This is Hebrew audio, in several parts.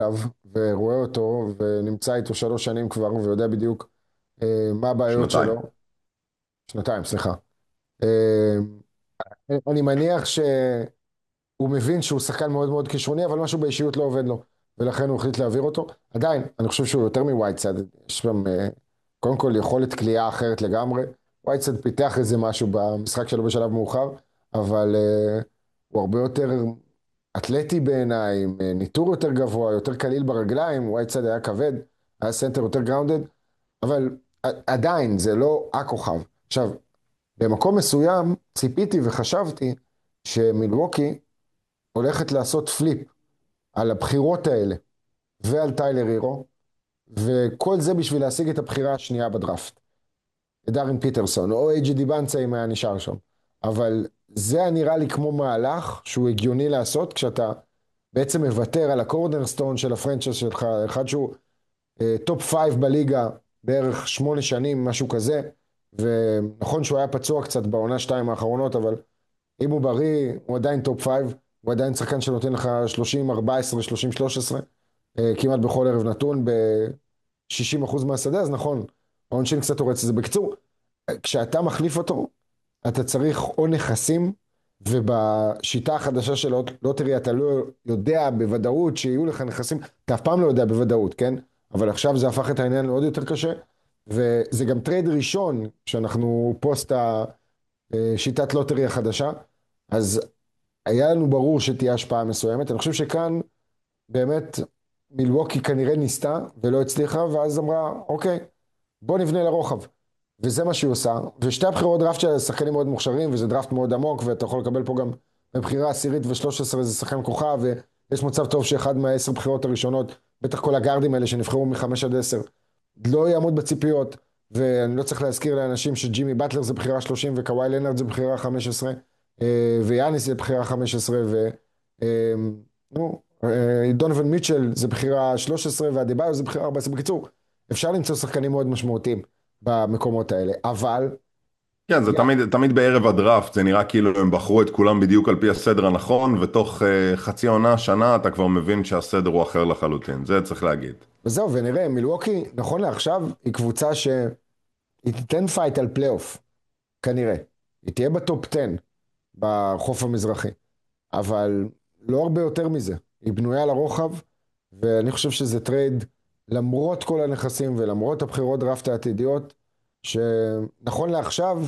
עליו ורואה אותו ונמצא איתו 3 שנים כבר ויודע בדיוק מה הבעיות שנתיים. שלו. שנתיים, סליחה. אה, אני מניח שהוא מבין שהוא שחקן מאוד מאוד כישרוני, אבל משהו באישיות לא עובד לו, ולכן הוא החליט להעביר אותו. עדיין, אני חושב שהוא יותר מווייטסד, יש שם קודם כל יכולת כליאה אחרת לגמרי. ווייטסד פיתח איזה משהו במשחק שלו בשלב מאוחר, אבל הוא הרבה יותר אתלטי בעיניי, עם ניטור יותר גבוה, יותר קליל ברגליים. ווייטסד היה כבד, היה סנטר יותר גראונדד, אבל עדיין זה לא הכוכב. עכשיו, במקום מסוים ציפיתי וחשבתי שמילווקי הולכת לעשות פליפ על הבחירות האלה ועל טיילר הירו, וכל זה בשביל להשיג את הבחירה השנייה בדראפט. דארין פיטרסון, או אייג'י דיבנצה אם היה נשאר שם. אבל זה היה נראה לי כמו מהלך שהוא הגיוני לעשות, כשאתה בעצם מוותר על הקורנרסטון של הפרנצ'ס שלך, אחד שהוא טופ 5 בליגה בערך 8 שנים, משהו כזה, ונכון שהוא היה פצוע קצת בעונה 2 האחרונות, אבל אם הוא בריא, הוא עדיין טופ 5, הוא עדיין שחקן שנותן לך 30-14, 30-13, כמעט בכל ערב נתון, ב-60% מהשדה, אז נכון, העונשין קצת הורץ את זה. בקיצור, כשאתה מחליף אותו, אתה צריך או נכסים, ובשיטה החדשה של לוטרי אתה לא יודע בוודאות שיהיו לך נכסים, אתה אף פעם לא יודע בוודאות, כן? אבל עכשיו זה הפך את העניין לעוד יותר קשה, וזה גם טרייד ראשון, שאנחנו פוסט השיטת לוטרי החדשה, אז היה לנו ברור שתהיה השפעה מסוימת. אני חושב שכאן באמת מילווקי כנראה ניסתה ולא הצליחה, ואז אמרה, אוקיי, בוא נבנה לרוחב. וזה מה שהיא עושה. ושתי הבחירות דראפט של שחקנים מאוד מוכשרים, וזה דראפט מאוד עמוק, ואתה יכול לקבל פה גם בבחירה עשירית ו13 זה שחקן כוכב, ויש מצב טוב שאחד מה10 בחירות הראשונות, בטח כל הגארדים האלה שנבחרו מ5 עד 10, לא יעמוד בציפיות. ואני לא צריך להזכיר לאנשים שג'ימי באטלר זה בחירה 30, וקוואי לנארד זה בחירה 15, ויאניס זה בחירה 15, נו, דונובל מיטשל זה בחירה 13, והדיבאיו זה בחירה 14. בקיצור, אפשר למצוא שחקנים מאוד משמעותיים במקומות האלה, אבל כן, זה תמיד בערב הדראפט, זה נראה כאילו הם בחרו את כולם בדיוק על פי הסדר הנכון, ותוך חצי עונה, שנה, אתה כבר מבין שהסדר הוא אחר לחלוטין, זה צריך להגיד. וזהו, ונראה, מילווקי, נכון לעכשיו, היא קבוצה שהיא תיתן פייט על פלייאוף, כנראה. היא תהיה בטופ 10 בחוף המזרחי, אבל לא הרבה יותר מזה. היא בנויה לרוחב, ואני חושב שזה טרייד, למרות כל הנכסים ולמרות הבחירות דראפט העתידיות, שנכון לעכשיו,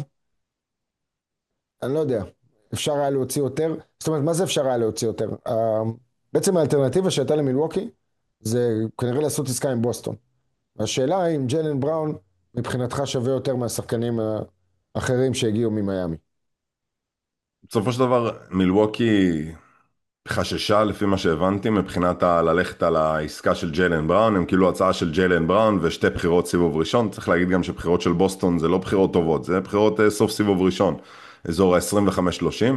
אני לא יודע, אפשר היה להוציא יותר. זאת אומרת, מה זה אפשר היה להוציא יותר? בעצם האלטרנטיבה שהייתה למילווקי, זה כנראה לעשות עסקה עם בוסטון. השאלה אם ג'יילן בראון מבחינתך שווה יותר מהשחקנים האחרים שהגיעו ממיימי. בסופו של דבר, מילווקי חששה, לפי מה שהבנתי, מבחינת ללכת על העסקה של ג'יילן בראון, הם כאילו הצעה של ג'יילן בראון ושתי בחירות סיבוב ראשון. צריך להגיד גם שבחירות של בוסטון זה לא בחירות טובות, זה בחירות סוף סיבוב ראשון, אזור ה-25-30.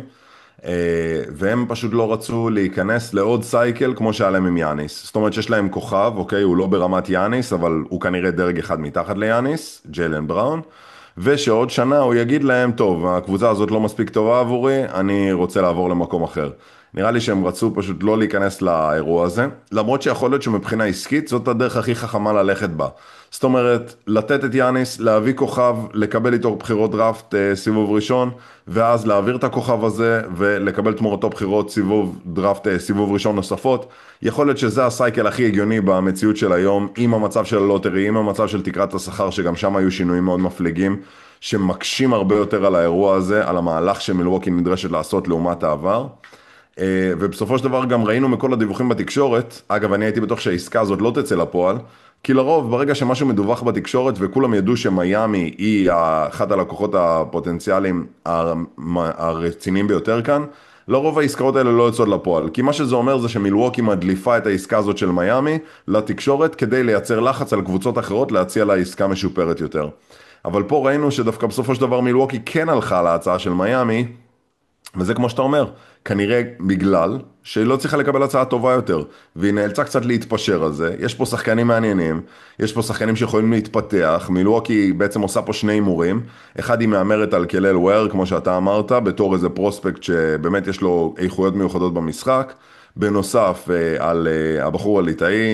והם פשוט לא רצו להיכנס לעוד סייקל כמו שהיה להם עם יאניס. זאת אומרת שיש להם כוכב, אוקיי, הוא לא ברמת יאניס, אבל הוא כנראה דרג אחד מתחת ליאניס, ג'יילן בראון, ושעוד שנה הוא יגיד להם, טוב, הקבוצה הזאת לא מספיק טובה עבורי, אני רוצה לעבור למקום אחר. נראה לי שהם רצו פשוט לא להיכנס לאירוע הזה, למרות שיכול להיות שמבחינה עסקית זאת הדרך הכי חכמה ללכת בה. זאת אומרת, לתת את יאניס, להביא כוכב, לקבל איתו בחירות דראפט סיבוב ראשון, ואז להעביר את הכוכב הזה ולקבל תמורתו בחירות סיבוב דראפט סיבוב ראשון נוספות. יכול להיות שזה הסייקל הכי הגיוני במציאות של היום, עם המצב של הלוטרי, עם המצב של תקרת השכר, שגם שם היו שינויים מאוד מפליגים, שמקשים הרבה יותר על האירוע הזה, על המהלך שמילווקי נדרשת לעשות לעומת העבר. ובסופו של דבר גם ראינו מכל הדיווחים בתקשורת, אגב אני הייתי בטוח שהעסקה הזאת לא תצא לפועל, כי לרוב ברגע שמשהו מדווח בתקשורת וכולם ידעו שמיימי היא אחת הלקוחות הפוטנציאליים הרציניים ביותר כאן, לרוב העסקאות האלה לא יוצאות לפועל, כי מה שזה אומר זה שמילווקי מדליפה את העסקה הזאת של מיימי לתקשורת כדי לייצר לחץ על קבוצות אחרות להציע לה עסקה משופרת יותר. אבל פה ראינו שדווקא בסופו של דבר מילווקי כן הלכה על ההצעה של מיימי, וזה כמו שאתה אומר, כנראה בגלל שהיא לא צריכה לקבל הצעה טובה יותר, והיא נאלצה קצת להתפשר על זה. יש פה שחקנים מעניינים, יש פה שחקנים שיכולים להתפתח, מילווקי בעצם עושה פה שני הימורים, אחד היא מהמרת על קלל וויר, כמו שאתה אמרת, בתור איזה פרוספקט שבאמת יש לו איכויות מיוחדות במשחק, בנוסף על הבחור הליטאי,